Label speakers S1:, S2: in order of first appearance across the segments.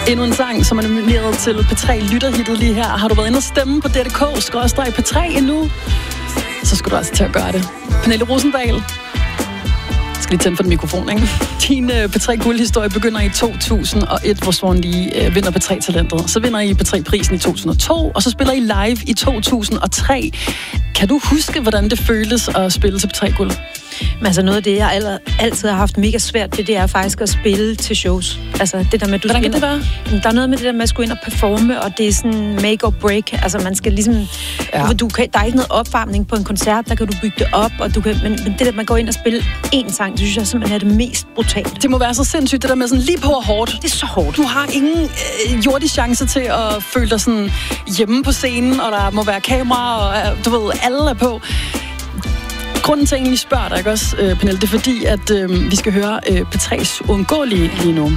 S1: Endnu en sang, som er nomineret til P3 Lytterhittet lige her. Har du været inde og stemme på DDK/P3 endnu? Så skal du altså til at gøre det. Pernille Rosendahl. Skal lige tænde for den mikrofon, ikke? Din P3 guldhistorie begynder i 2001, hvor Swan lige vinder P3-talentet. Så vinder I P3-prisen i 2002, og så spiller I live i 2003. Kan du huske, hvordan det føltes at spille til P3 Guld?
S2: Men altså noget af det, jeg altid har haft mega svært ved, det er faktisk at spille til shows. Altså det der med,
S1: hvordan kan det være?
S2: Der er noget med det der med at skulle ind og performe, og det er sådan make or break. Altså man skal ligesom... Ja. Der er ikke noget opvarmning på en koncert, der kan du bygge det op, og du kan, men det der, man går ind og spiller én sang, det synes jeg simpelthen er det mest brutale.
S1: Det må være så sindssygt, det der med sådan lige på og hårdt.
S2: Det er så hårdt.
S1: Du har ingen jordig chance til at føle dig sådan hjemme på scenen, og der må være kamera, og du ved, alle er på. Grunden til, at jeg egentlig spørger dig, ikke også, Pernille, det er fordi, at vi skal høre P3's Uundgåelige lige nu.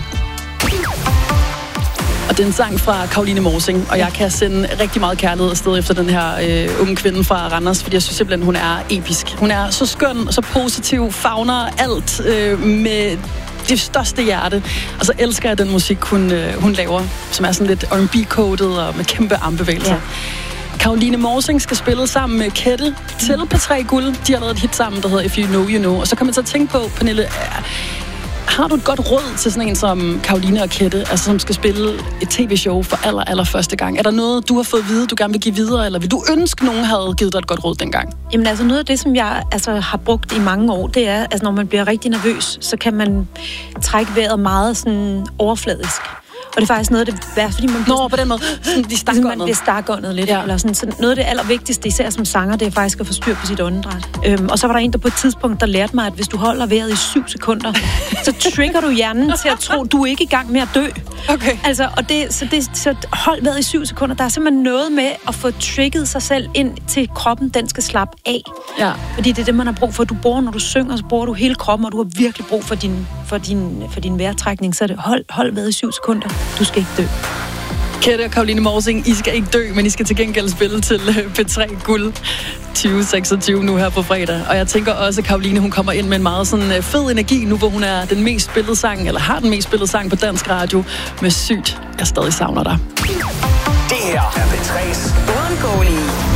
S1: Og det er en sang fra Caroline Morsing, og jeg kan sende rigtig meget kærlighed afsted efter den her unge kvinde fra Randers, fordi jeg synes simpelthen, hun er episk. Hun er så skøn, så positiv, favner alt med det største hjerte. Og så elsker jeg den musik, hun laver, som er sådan lidt R&B-coded og med kæmpe armbevægelser. Ja. Caroline Morsing skal spille sammen med Kette til P3 Guld. De har lavet et hit sammen, der hedder If You Know, You Know. Og så kommer jeg til at tænke på, Pernille, har du et godt råd til sådan en som Caroline og Kette, altså som skal spille et tv-show for aller første gang? Er der noget, du har fået at vide, du gerne vil give videre, eller vil du ønske, nogen havde givet dig et godt råd dengang?
S2: Jamen altså noget af det, som jeg har brugt i mange år, det er, altså når man bliver rigtig nervøs, så kan man trække vejret meget sådan overfladisk. Og det er faktisk noget af det værste, fordi man
S1: på den måde,
S2: man bliver stakåndet lidt. Ja. Eller sådan. Så noget af det allervigtigste, især som sanger, det er faktisk at få styr på sit åndedræt. Og så var der en, der på et tidspunkt, der lærte mig, at hvis du holder vejret i 7 sekunder, så trigger du hjernen til at tro, du er ikke i gang med at dø.
S1: Okay.
S2: Altså, så hold vejret i 7 sekunder. Der er simpelthen noget med at få trigget sig selv ind til kroppen, den skal slappe af. Ja. Fordi det er det, man har brug for. Når du synger, så bruger du hele kroppen, og du har virkelig brug for din vejrtrækning. Så er det hold vejret i 7 sekunder. Du skal ikke dø.
S1: Kette og Caroline Morsing, I skal ikke dø, men I skal til gengæld spille til P3 Guld 2026 nu her på fredag. Og jeg tænker også, at Caroline, hun kommer ind med en meget sådan fed energi nu, hvor hun er den mest spillede sang, eller har den mest spillede sang på dansk radio, med Sygt, jeg stadig savner dig.
S3: Det her er P3's Uundgåelige.